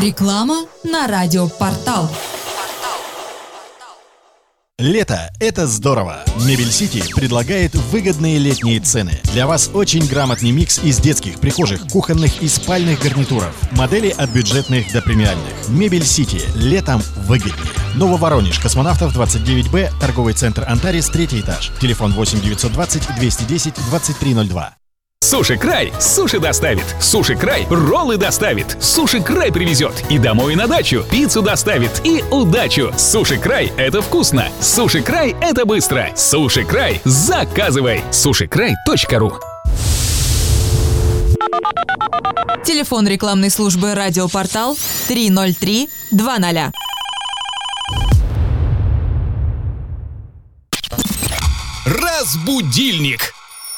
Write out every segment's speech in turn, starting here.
Реклама на радиопортал. Лето – это здорово! Мебель Сити предлагает выгодные летние цены. Для вас очень грамотный микс из детских, прихожих, кухонных и спальных гарнитуров. Модели от бюджетных до премиальных. Мебель Сити. Летом выгоднее. Нововоронеж, Космонавтов, 29Б, торговый центр Антарес, 3-й этаж. Телефон 8 920 210 2302. Суши Край суши доставит. Суши Край роллы доставит. Суши Край привезет и домой, и на дачу. Пиццу доставит и удачу. Суши Край — это вкусно. Суши Край — это быстро. Суши Край — заказывай. Сушикрай.ру. Телефон рекламной службы «Радиопортал» 303-20. Разбудильник.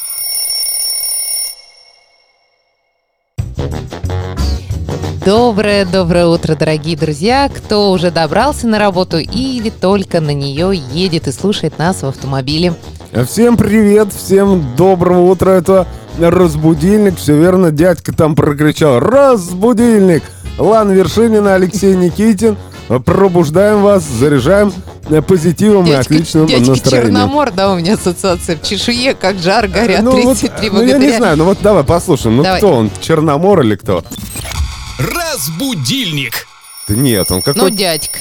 Доброе утро, дорогие друзья! Кто уже добрался на работу или только на нее едет и слушает нас в автомобиле. Всем привет, всем доброго утра, это разбудильник, все верно, дядька там прокричал: разбудильник! Лана Вершинина, Алексей Никитин, пробуждаем вас, заряжаем позитивом и отличным настроением. Дядька Черномор, да, у меня ассоциация, в чешуе, как жар горят 33 богатыря. Я не знаю, давай послушаем, давай. Кто он, Черномор или кто? Разбудильник. Да нет, он какой-то... дядька.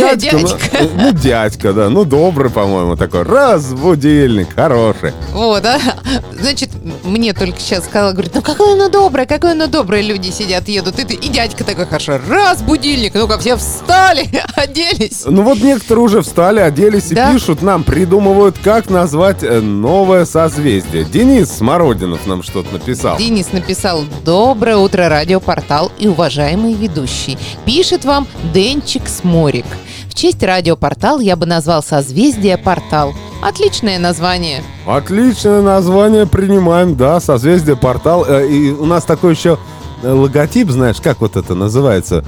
Дядька, да. Добрый, по-моему, такой. Разбудильник, хороший. Вот, а? Значит, мне только сейчас сказала, говорит, какое оно доброе. Люди сидят, едут, и дядька такой, хорошо, разбудильник. Ну-ка, все встали, оделись. Некоторые уже встали, оделись и пишут нам, придумывают, как назвать новое созвездие. Денис Смородинов нам что-то написал. Денис написал: доброе утро, радиопортал и уважаемый ведущий. Пишет вам Денчик Сморик. В честь радиопортал я бы назвал созвездие Портал. Отличное название. Отличное название принимаем, да, созвездие Портал. И у нас такой еще логотип, знаешь, как вот это называется?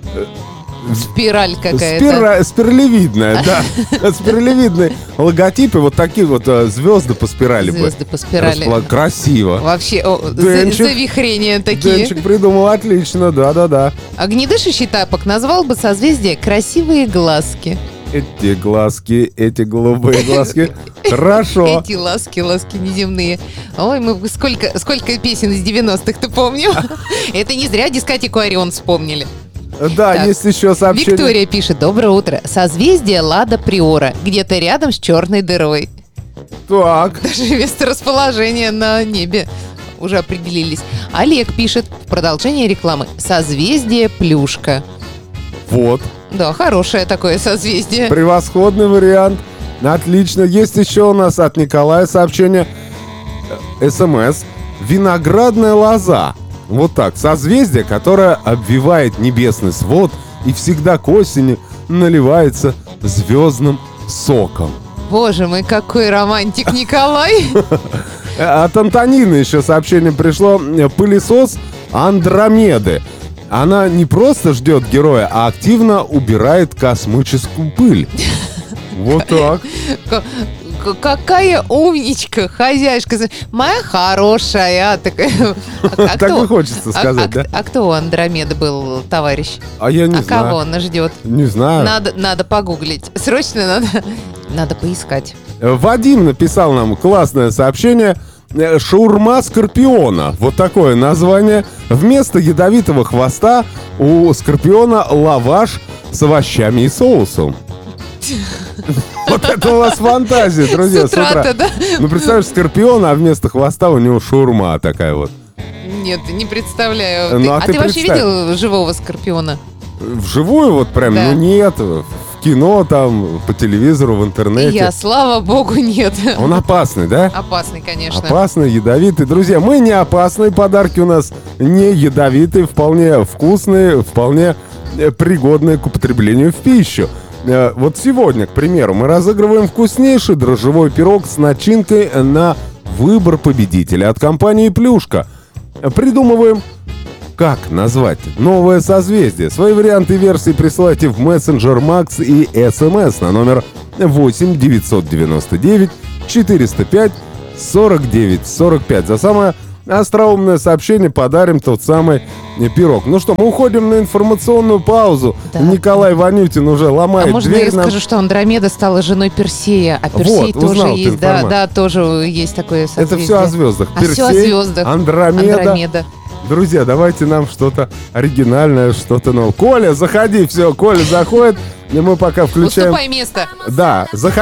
Спираль какая-то. Спиралевидная, да. Спиралевидный логотип, и вот такие вот звезды по спирали. Звезды по спирали. Красиво. Вообще, завихрения такие. Денчик придумал отлично, да. Огнедышащий тапок назвал бы созвездие «Красивые глазки». Эти глазки, эти голубые глазки. Хорошо. Эти ласки неземные. Ой, мы сколько песен из 90-х-то помним. Это не зря дискотеку «Орион» вспомнили. Да, так, есть еще сообщение. Виктория пишет: доброе утро. Созвездие Лада Приора, где-то рядом с черной дырой. Так. Даже месторасположение на небе уже определились. Олег пишет в продолжение рекламы: созвездие Плюшка. Вот. Да, хорошее такое созвездие. Превосходный вариант. Отлично. Есть еще у нас от Николая сообщение. СМС. Виноградная лоза. Вот так. Созвездие, которое обвивает небесный свод и всегда к осени наливается звездным соком. Боже мой, какой романтик, Николай! От Антонины еще сообщение пришло. Пылесос Андромеды. Она не просто ждет героя, а активно убирает космическую пыль. Вот так. Какая умничка, хозяйка. Моя хорошая. Так и хочется сказать, да? А кто у Андромеды был, товарищ? А я не знаю. А кого она ждет? Не знаю. Надо погуглить. Срочно надо поискать. Вадим написал нам классное сообщение. Шаурма скорпиона. Вот такое название. Вместо ядовитого хвоста у скорпиона лаваш с овощами и соусом. Вот это у вас фантазия, друзья, с утра. Да? Представляешь, скорпион, а вместо хвоста у него шаурма такая вот. Нет, не представляю. Ну, ты вообще видел живого скорпиона? Вживую вот прям? Да. Нет. В кино, там, по телевизору, в интернете. Слава богу, нет. Он опасный, да? Опасный, конечно. Опасный, ядовитый. Друзья, мы не опасные, подарки у нас не ядовитые, вполне вкусные, вполне пригодные к употреблению в пищу. Вот сегодня, к примеру, мы разыгрываем вкуснейший дрожжевой пирог с начинкой на выбор победителя от компании «Плюшка». Придумываем, как назвать новое созвездие. Свои варианты и версии присылайте в мессенджер Макс и СМС на номер 8 999 405 49 45. За самое остроумное сообщение подарим тот самый пирог. Ну что, мы уходим на информационную паузу. Да. Николай Ванютин уже ломает А можно дверь я нам. скажу, что Андромеда стала женой Персея, а Персей Вот, тоже узнал ты есть, информацию. да, тоже есть такое созвездие. Это все о звездах. А всё о Персей, звездах. Андромеда. Друзья, давайте нам что-то оригинальное, что-то новое. Коля, заходи, все, Коля заходит, и мы пока включаем... Уступай место. Да, заходи.